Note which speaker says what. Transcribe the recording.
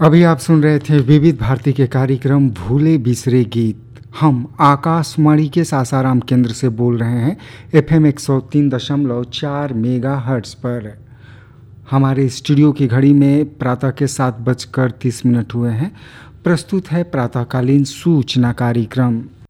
Speaker 1: अभी आप सुन रहे थे विविध भारती के कार्यक्रम भूले बिसरे गीत। हम आकाशवाणी के सासाराम केंद्र से बोल रहे हैं FM 103.4 मेगाहर्ट्ज़ पर। हमारे स्टूडियो की घड़ी में प्रातः के 7:30 हुए हैं। प्रस्तुत है प्रातःकालीन सूचना कार्यक्रम।